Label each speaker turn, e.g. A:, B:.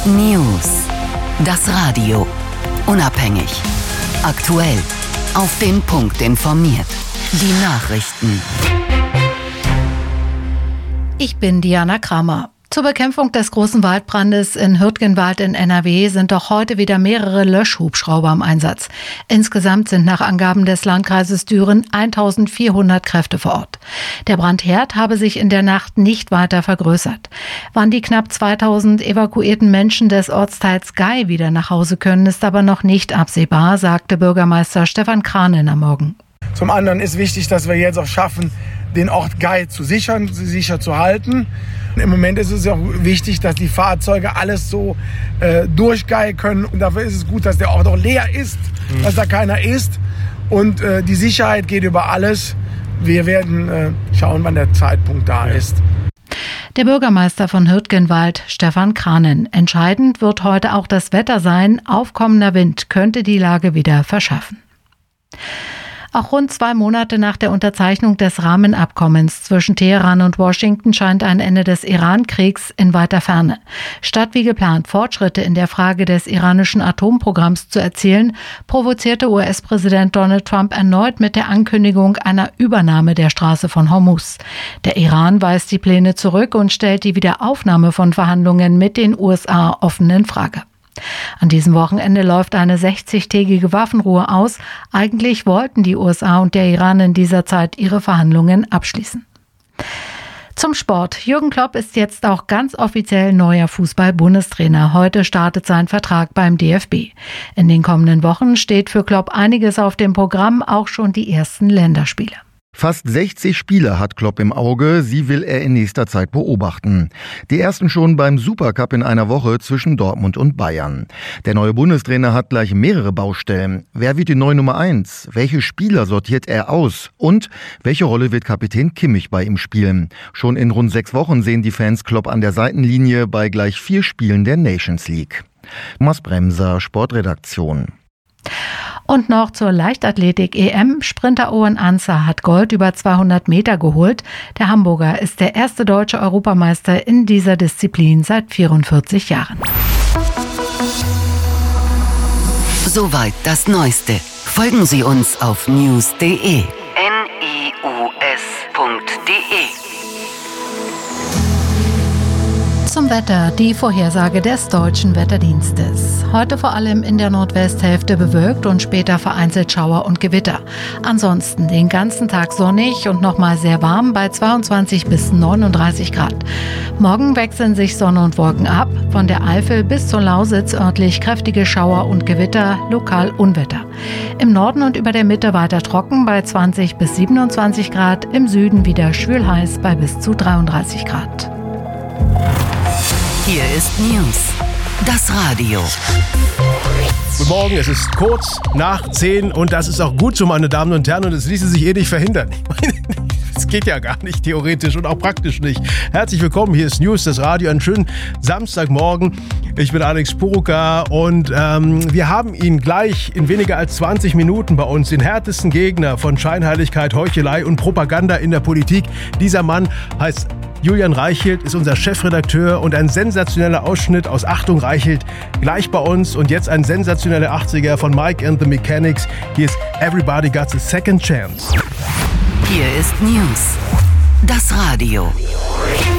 A: News. Das Radio. Unabhängig. Aktuell. Auf den Punkt informiert. Die Nachrichten.
B: Ich bin Diana Kramer. Zur Bekämpfung des großen Waldbrandes in Hürtgenwald in NRW sind auch heute wieder mehrere Löschhubschrauber im Einsatz. Insgesamt sind nach Angaben des Landkreises Düren 1400 Kräfte vor Ort. Der Brandherd habe sich in der Nacht nicht weiter vergrößert. Wann die knapp 2000 evakuierten Menschen des Ortsteils Gei wieder nach Hause können, ist aber noch nicht absehbar, sagte Bürgermeister Stefan Kranen am Morgen.
C: Zum anderen ist wichtig, dass wir jetzt auch schaffen, den Ort Gei zu sichern, sicher zu halten. Im Moment ist es auch wichtig, dass die Fahrzeuge alles so durch Gei können. Und dafür ist es gut, dass der Ort auch leer ist, dass da keiner ist. Und die Sicherheit geht über alles. Wir werden schauen, wann der Zeitpunkt da ist.
B: Der Bürgermeister von Hürtgenwald, Stefan Kranen. Entscheidend wird heute auch das Wetter sein. Aufkommender Wind könnte die Lage wieder verschärfen. Auch rund 2 Monate nach der Unterzeichnung des Rahmenabkommens zwischen Teheran und Washington scheint ein Ende des Iran-Kriegs in weiter Ferne. Statt wie geplant Fortschritte in der Frage des iranischen Atomprogramms zu erzielen, provozierte US-Präsident Donald Trump erneut mit der Ankündigung einer Übernahme der Straße von Hormuz. Der Iran weist die Pläne zurück und stellt die Wiederaufnahme von Verhandlungen mit den USA offen in Frage. An diesem Wochenende läuft eine 60-tägige Waffenruhe aus. Eigentlich wollten die USA und der Iran in dieser Zeit ihre Verhandlungen abschließen. Zum Sport. Jürgen Klopp ist jetzt auch ganz offiziell neuer Fußball-Bundestrainer. Heute startet sein Vertrag beim DFB. In den kommenden Wochen steht für Klopp einiges auf dem Programm, auch schon die ersten Länderspiele.
D: Fast 60 Spieler hat Klopp im Auge, sie will er in nächster Zeit beobachten. Die ersten schon beim Supercup in einer Woche zwischen Dortmund und Bayern. Der neue Bundestrainer hat gleich mehrere Baustellen. Wer wird die neue Nummer 1? Welche Spieler sortiert er aus? Und welche Rolle wird Kapitän Kimmich bei ihm spielen? Schon in rund 6 Wochen sehen die Fans Klopp an der Seitenlinie bei gleich 4 Spielen der Nations League. Thomas Bremser, Sportredaktion.
B: Und noch zur Leichtathletik-EM. Sprinter Owen Ancer hat Gold über 200 Meter geholt. Der Hamburger ist der erste deutsche Europameister in dieser Disziplin seit 44 Jahren.
A: Soweit das Neueste. Folgen Sie uns auf news.de. news.de.
B: Zum Wetter, die Vorhersage des Deutschen Wetterdienstes. Heute vor allem in der Nordwesthälfte bewölkt und später vereinzelt Schauer und Gewitter. Ansonsten den ganzen Tag sonnig und nochmal sehr warm bei 22 bis 39 Grad. Morgen wechseln sich Sonne und Wolken ab. Von der Eifel bis zur Lausitz örtlich kräftige Schauer und Gewitter, lokal Unwetter. Im Norden und über der Mitte weiter trocken bei 20 bis 27 Grad. Im Süden wieder schwülheiß bei bis zu 33 Grad.
A: Hier ist News. Das Radio.
E: Guten Morgen, es ist kurz nach 10 und das ist auch gut so, meine Damen und Herren, und es ließe sich nicht verhindern. Das geht ja gar nicht, theoretisch und auch praktisch nicht. Herzlich willkommen, hier ist News, das Radio, einen schönen Samstagmorgen. Ich bin Alex Puruka und wir haben ihn gleich in weniger als 20 Minuten bei uns, den härtesten Gegner von Scheinheiligkeit, Heuchelei und Propaganda in der Politik. Dieser Mann heißt Julian Reichelt, ist unser Chefredakteur, und ein sensationeller Ausschnitt aus Achtung Reichelt gleich bei uns, und jetzt ein sensationeller 80er von Mike and the Mechanics. Hier ist Everybody Got a Second Chance.
A: Hier ist News. Das Radio.